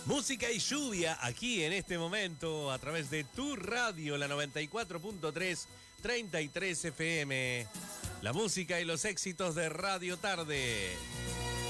Música y lluvia aquí en este momento a través de tu radio, la 94.3, 33 FM. La música y los éxitos de Radio Tarde.